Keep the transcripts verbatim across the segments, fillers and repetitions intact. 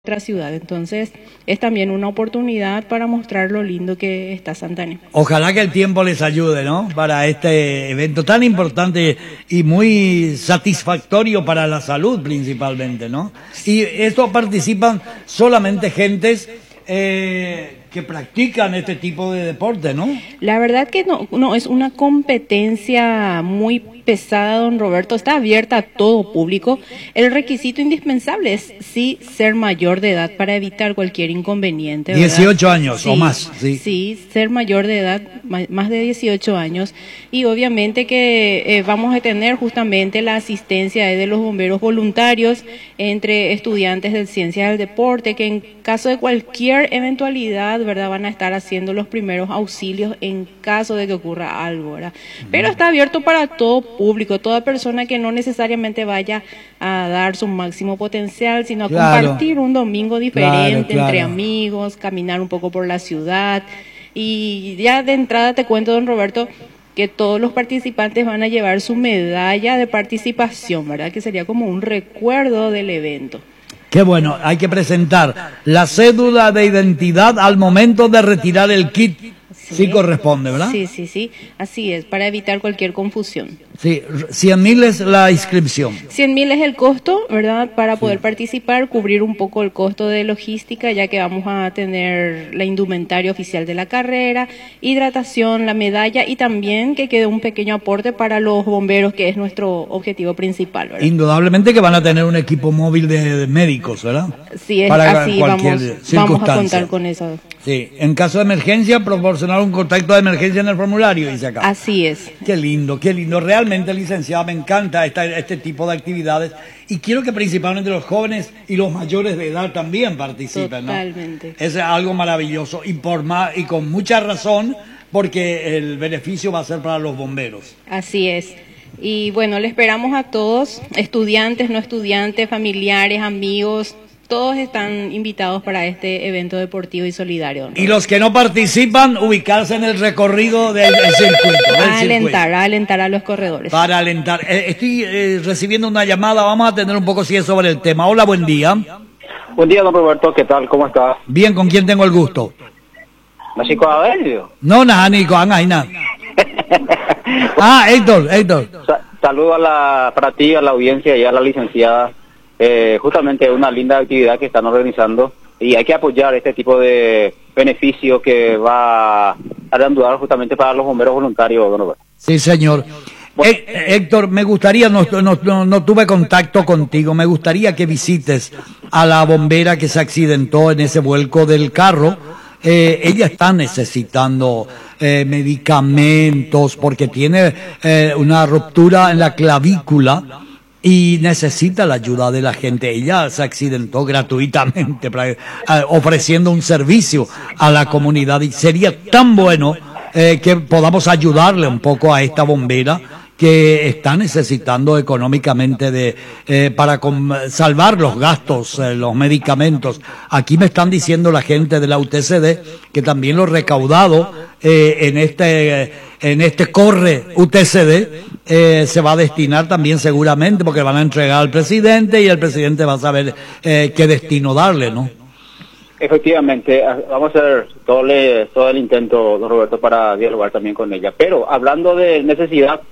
otra ciudad. Entonces es también una oportunidad para mostrar lo lindo que está Santana. Ojalá que el tiempo les ayude, ¿no? Para este evento tan importante y muy satisfactorio para la salud principalmente, ¿no? Y esto participan solamente gentes eh, que practican este tipo de deporte, ¿no? La verdad que no, no es una competencia muy pesada, don Roberto. Está abierta a todo público. El requisito indispensable es sí ser mayor de edad para evitar cualquier inconveniente, ¿verdad? dieciocho años sí, o más. Sí. sí, ser mayor de edad, más de dieciocho años. Y obviamente que eh, vamos a tener justamente la asistencia de los bomberos voluntarios entre estudiantes de Ciencias del Deporte, que en caso de cualquier eventualidad, ¿verdad?, van a estar haciendo los primeros auxilios en caso de que ocurra algo, ¿verdad? Pero está abierto para todo público, toda persona que no necesariamente vaya a dar su máximo potencial, sino a claro. compartir un domingo diferente claro, claro. entre amigos, caminar un poco por la ciudad. Y ya de entrada te cuento, don Roberto, que todos los participantes van a llevar su medalla de participación, ¿verdad? Que sería como un recuerdo del evento. Qué bueno, hay que presentar la cédula de identidad al momento de retirar el kit. Sí, sí corresponde, ¿verdad? Sí, sí, sí, así es, para evitar cualquier confusión. Sí, cien mil es la inscripción. cien mil es el costo, ¿verdad? Para poder sí. participar, cubrir un poco el costo de logística, ya que vamos a tener la indumentaria oficial de la carrera, hidratación, la medalla y también que quede un pequeño aporte para los bomberos, que es nuestro objetivo principal, ¿verdad? Indudablemente que van a tener un equipo móvil de médicos, ¿verdad? Sí, es para así, cualquier vamos, vamos a contar con eso. Sí, en caso de emergencia, proporcionar un contacto de emergencia en el formulario, dice acá. Así es. Qué lindo, qué lindo. Realmente, licenciada, me encanta esta, este tipo de actividades y quiero que principalmente los jóvenes y los mayores de edad también participen, ¿no? Totalmente. Es algo maravilloso y, por más, y con mucha razón, porque el beneficio va a ser para los bomberos. Así es. Y bueno, le esperamos a todos, estudiantes, no estudiantes, familiares, amigos. Todos están invitados para este evento deportivo y solidario, ¿no? Y los que no participan, ubicarse en el recorrido del, del circuito. Del a alentar, circuito. a alentar a los corredores. Para alentar. Eh, estoy eh, recibiendo una llamada, vamos a atender un poco si es sobre el tema. Hola, buen día. Buen día, don Roberto, ¿qué tal? ¿Cómo estás? Bien, ¿con quién tengo el gusto? ¿Chico Abelio? No, nada, Nico, Anaina. Ah, Héctor, Héctor. Sa saludo a la, para ti, a la audiencia y a la licenciada. Eh, justamente una linda actividad que están organizando y hay que apoyar este tipo de beneficio que va a ayudar justamente para los bomberos voluntarios. ¿No? Sí, señor. Bueno, eh, Héctor, me gustaría, no, no, no, no tuve contacto contigo, me gustaría que visites a la bombera que se accidentó en ese vuelco del carro. Eh, ella está necesitando eh, medicamentos porque tiene eh, una ruptura en la clavícula y necesita la ayuda de la gente. Ella se accidentó gratuitamente, para, eh, ofreciendo un servicio a la comunidad. Y sería tan bueno eh, que podamos ayudarle un poco a esta bombera que está necesitando económicamente de eh, para con, salvar los gastos, eh, los medicamentos. Aquí me están diciendo la gente de la U T C D que también lo recaudado eh, en este eh, en este corre U T C D eh, se va a destinar también seguramente, porque van a entregar al presidente y el presidente va a saber eh, qué destino darle, ¿no? Efectivamente, vamos a hacer todo, le, todo el intento, don Roberto, para dialogar también con ella. Pero hablando de necesidad,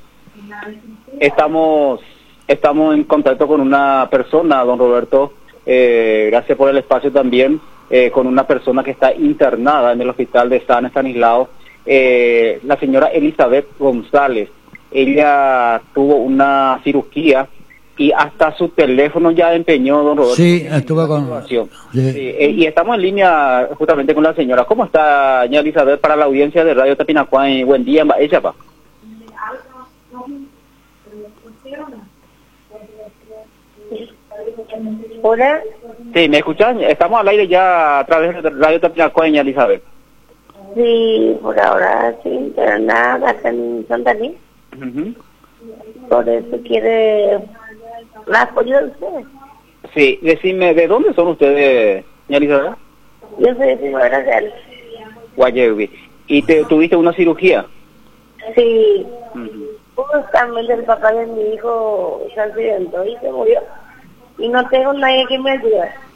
Estamos estamos en contacto con una persona, don Roberto, eh, gracias por el espacio también, eh, con una persona que está internada en el hospital de San Estanislao, eh, la señora Elizabeth González. Ella tuvo una cirugía y hasta su teléfono ya empeñó, don Roberto. Sí, estuve con... Sí. Sí, eh, y estamos en línea justamente con la señora. ¿Cómo está, doña Elizabeth, para la audiencia de Radio Tapinacuán? Buen día, ella va. Hola. Sí, ¿me escuchan? Estamos al aire ya a través de Radio Tapinacuán, Elizabeth. Sí, por ahora sí, pero nada, acá en Santa Fe. Uh-huh. Por eso quiere la apoyo de ustedes. Sí, decime, ¿de dónde son ustedes, Elizabeth? Yo soy de Primavera Real. Guayevi. ¿Y te tuviste una cirugía? Sí. Uh-huh. Justamente el papá de mi hijo se accidentó y se murió. Y no tengo nadie que me ayude.